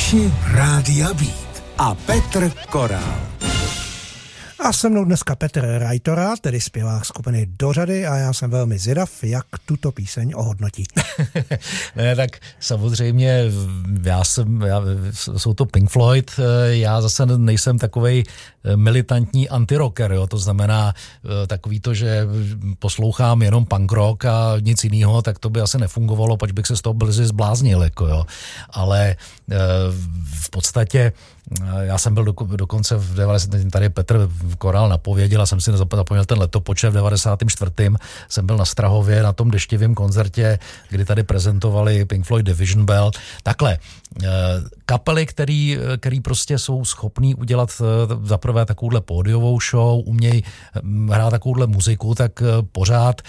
Posluchači Rádia Beat a Petr Korál. A se mnou dneska Petr Rajtora, tedy zpěvák skupiny Do řady, a já jsem velmi zvědav, jak tuto píseň ohodnotí. Ne, tak samozřejmě jsou to Pink Floyd, já zase nejsem takovej militantní antirocker, jo? To znamená takový to, že poslouchám jenom punk rock a nic jiného, tak to by asi nefungovalo, pač bych se z toho brzy zbláznil, jako jo. Ale v podstatě já jsem byl dokonce v 90. tady Petr Korál napověděl a jsem si zapomněl ten letopočet v 94. jsem byl na Strahově na tom deštivém koncertě, kdy tady prezentovali Pink Floyd Division Bell. Takhle, kapely, který prostě jsou schopní udělat zaprvé takovouhle pódiovou show, umějí hrát takovouhle muziku, tak pořád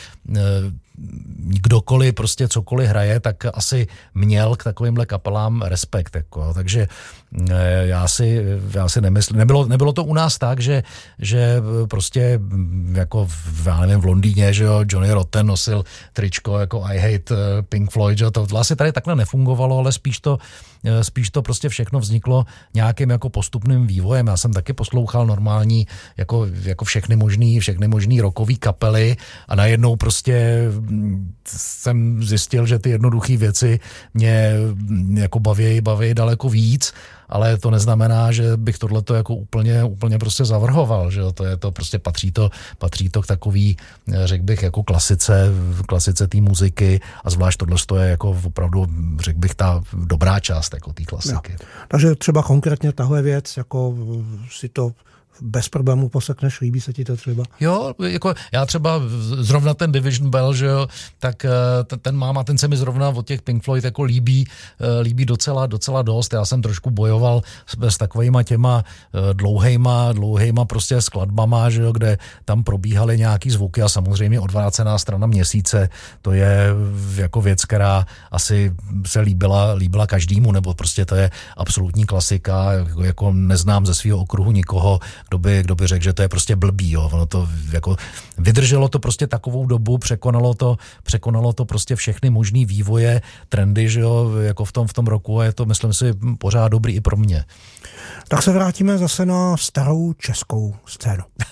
kdokoliv prostě cokoliv hraje, tak asi měl k takovýmhle kapelám respekt. Jako. Takže já si nemyslím, nebylo to u nás tak, že prostě jako v Londýně, že jo, Johnny Rotten nosil tričko jako I hate Pink Floyd, že to vlastně tady takhle nefungovalo, ale spíš to prostě všechno vzniklo nějakým jako postupným vývojem. Já jsem taky poslouchal normální jako všechny možný rockový kapely a najednou prostě jsem zjistil, že ty jednoduché věci mě jako baví daleko víc, ale to neznamená, že bych tohleto jako úplně prostě zavrhoval, že jo, to prostě patří to k takový, řekl bych, jako klasice té muziky a zvlášť tohle je jako opravdu, řekl bych, ta dobrá část jako té klasiky. Jo. Takže třeba konkrétně tahle věc, jako si to bez problémů posekneš, líbí se ti to třeba? Jo, jako já třeba zrovna ten Division Bell, že jo, tak ten mám a ten se mi zrovna od těch Pink Floyd jako líbí docela dost. Já jsem trošku bojoval s takovýma těma dlouhejma prostě skladbama, že jo, kde tam probíhaly nějaký zvuky a samozřejmě Odvrácená strana měsíce, to je jako věc, která asi se líbila každému, nebo prostě to je absolutní klasika, jako neznám ze svého okruhu nikoho, kdo by řekl, že to je prostě blbý, jo. Ono to jako vydrželo to prostě takovou dobu, překonalo to prostě všechny možný vývoje, trendy, že jo, jako v tom roku a je to, myslím si, pořád dobrý i pro mě. Tak se vrátíme zase na starou českou scénu.